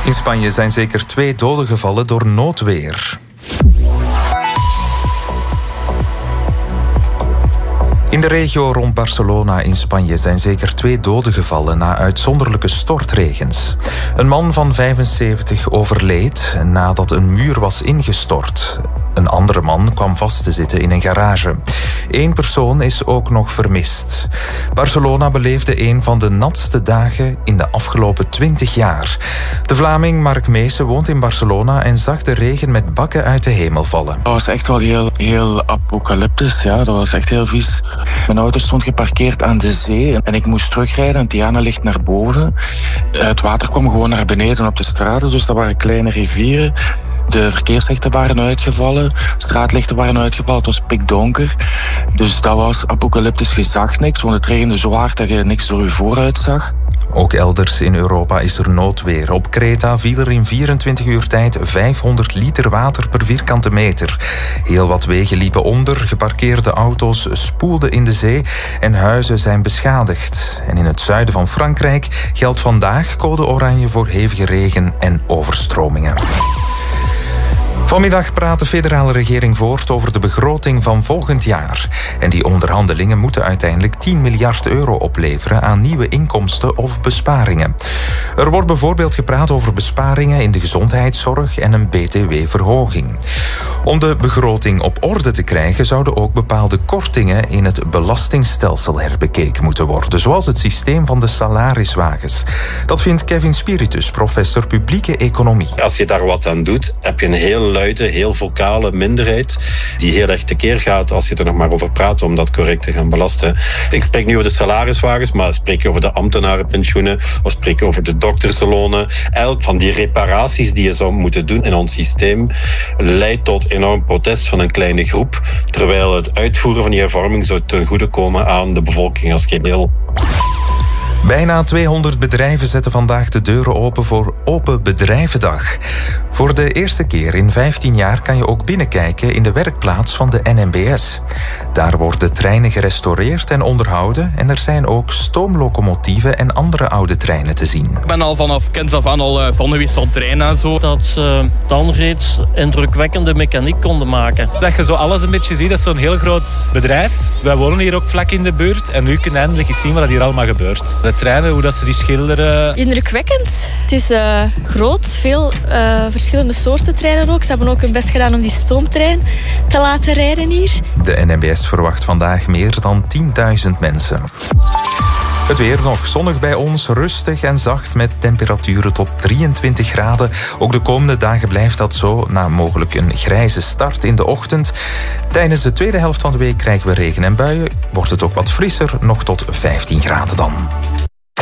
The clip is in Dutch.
In Spanje zijn zeker 2 doden gevallen door noodweer. In de regio rond Barcelona in Spanje zijn zeker 2 doden gevallen na uitzonderlijke stortregens. Een man van 75 overleed nadat een muur was ingestort. Een andere man kwam vast te zitten in een garage. 1 persoon is ook nog vermist. Barcelona beleefde een van de natste dagen in de afgelopen 20 jaar. De Vlaming Mark Meesen woont in Barcelona en zag de regen met bakken uit de hemel vallen. Dat was echt wel heel apocalyptisch. Ja. Dat was echt heel vies. Mijn auto stond geparkeerd aan de zee en ik moest terugrijden. En Tiana ligt naar boven. Het water kwam gewoon naar beneden op de straten, dus dat waren kleine rivieren. De verkeerslichten waren uitgevallen, straatlichten waren uitgevallen, het was pikdonker. Dus dat was apocalyptisch, je zag niks, want het regende zo hard dat je niks door je vooruit zag. Ook elders in Europa is er noodweer. Op Kreta viel er in 24 uur tijd 500 liter water per vierkante meter. Heel wat wegen liepen onder, geparkeerde auto's spoelden in de zee en huizen zijn beschadigd. En in het zuiden van Frankrijk geldt vandaag code oranje voor hevige regen en overstromingen. Vanmiddag praat de federale regering voort over de begroting van volgend jaar. En die onderhandelingen moeten uiteindelijk 10 miljard euro opleveren aan nieuwe inkomsten of besparingen. Er wordt bijvoorbeeld gepraat over besparingen in de gezondheidszorg en een btw-verhoging. Om de begroting op orde te krijgen zouden ook bepaalde kortingen in het belastingstelsel herbekeken moeten worden, zoals het systeem van de salariswagens. Dat vindt Kevin Spiritus, professor publieke economie. Als je daar wat aan doet, heb je een heel luide, heel vocale minderheid die heel erg tekeer gaat als je er nog maar over praat om dat correct te gaan belasten. Ik spreek nu over de salariswagens, maar spreek je over de ambtenarenpensioenen of spreek je over de dokterslonen. Elk van die reparaties die je zou moeten doen in ons systeem leidt tot enorm protest van een kleine groep, terwijl het uitvoeren van die hervorming zou ten goede komen aan de bevolking als geheel. Bijna 200 bedrijven zetten vandaag de deuren open voor Open Bedrijvendag. Voor de eerste keer in 15 jaar kan je ook binnenkijken in de werkplaats van de NMBS. Daar worden treinen gerestaureerd en onderhouden en er zijn ook stoomlocomotieven en andere oude treinen te zien. Ik ben al vanaf kinds af aan al fan geweest van treinen en zo. Dat ze dan reeds indrukwekkende mechaniek konden maken. Dat je zo alles een beetje ziet, dat is zo'n heel groot bedrijf. Wij wonen hier ook vlak in de buurt en nu kun je eindelijk eens zien wat hier allemaal gebeurt. De treinen, hoe dat ze die schilderen. Indrukwekkend. Het is groot, veel verschillende soorten treinen ook. Ze hebben ook hun best gedaan om die stoomtrein te laten rijden hier. De NMBS verwacht vandaag meer dan 10.000 mensen. Het weer nog zonnig bij ons, rustig en zacht met temperaturen tot 23 graden. Ook de komende dagen blijft dat zo, na mogelijk een grijze start in de ochtend. Tijdens de tweede helft van de week krijgen we regen en buien. Wordt het ook wat frisser, nog tot 15 graden dan.